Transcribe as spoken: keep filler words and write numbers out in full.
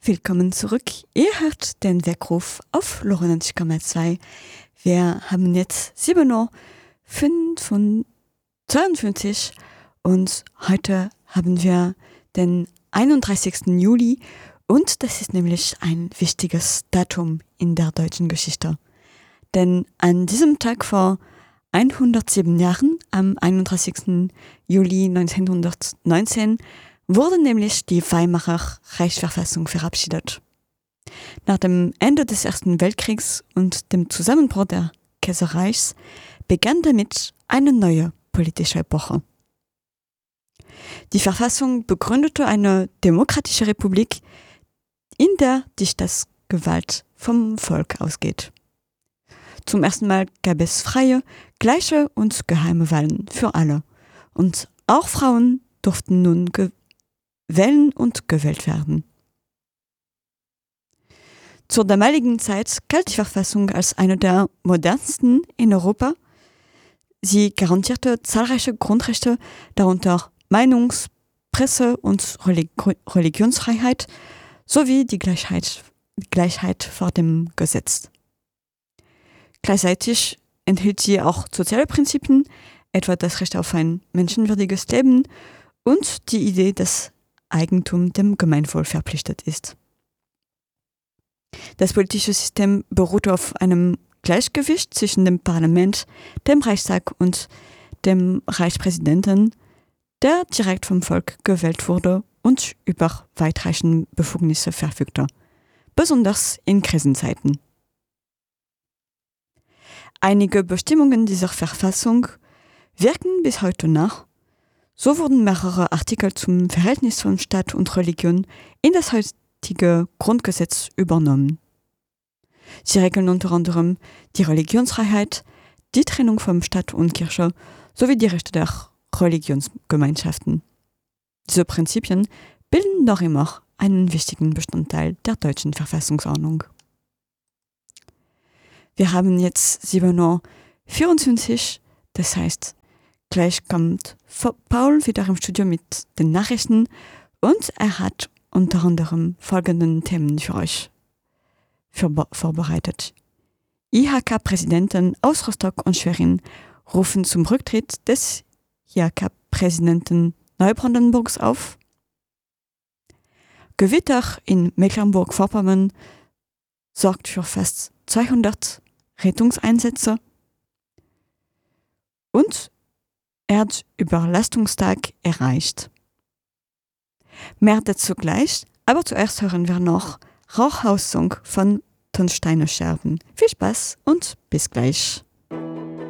Willkommen zurück. Ihr hört den Weckruf auf neunundneunzig Komma zwei. Wir haben jetzt sieben Uhr zweiundfünfzig und heute haben wir den einunddreißigsten Juli und das ist nämlich ein wichtiges Datum in der deutschen Geschichte. Denn an diesem Tag vor hundertsieben Jahren, am einunddreißigsten Juli neunzehnhundertneunzehn, wurde nämlich die Weimarer Reichsverfassung verabschiedet. Nach dem Ende des Ersten Weltkriegs und dem Zusammenbruch des Kaiserreichs begann damit eine neue politische Epoche. Die Verfassung begründete eine demokratische Republik, in der die Staatsgewalt vom Volk ausgeht. Zum ersten Mal gab es freie, gleiche und geheime Wahlen für alle. Und auch Frauen durften nun ge- wählen und gewählt werden. Zur damaligen Zeit galt die Verfassung als eine der modernsten in Europa. Sie garantierte zahlreiche Grundrechte, darunter Meinungs-, Presse- und Religi- Religionsfreiheit sowie die Gleichheit, Gleichheit vor dem Gesetz. Gleichzeitig enthielt sie auch soziale Prinzipien, etwa das Recht auf ein menschenwürdiges Leben und die Idee, dass Eigentum dem Gemeinwohl verpflichtet ist. Das politische System beruhte auf einem Gleichgewicht zwischen dem Parlament, dem Reichstag und dem Reichspräsidenten, der direkt vom Volk gewählt wurde und über weitreichende Befugnisse verfügte, besonders in Krisenzeiten. Einige Bestimmungen dieser Verfassung wirken bis heute nach. So wurden mehrere Artikel zum Verhältnis von Staat und Religion in das heutige Grundgesetz übernommen. Sie regeln unter anderem die Religionsfreiheit, die Trennung von Staat und Kirche sowie die Rechte der Religionsgemeinschaften. Diese Prinzipien bilden noch immer einen wichtigen Bestandteil der deutschen Verfassungsordnung. Wir haben jetzt sieben Uhr vierundzwanzig, das heißt, gleich kommt Paul wieder im Studio mit den Nachrichten und er hat unter anderem folgenden Themen für euch für, vorbereitet. I H K-Präsidenten aus Rostock und Schwerin rufen zum Rücktritt des I H K-Präsidenten Neubrandenburgs auf. Gewitter in Mecklenburg-Vorpommern sorgt für fast zweihundert Rettungseinsätze und Erdüberlastungstag erreicht. Mehr dazu gleich, aber zuerst hören wir noch Rauchhaussong von Tonsteine Scherben. Viel Spaß und bis gleich.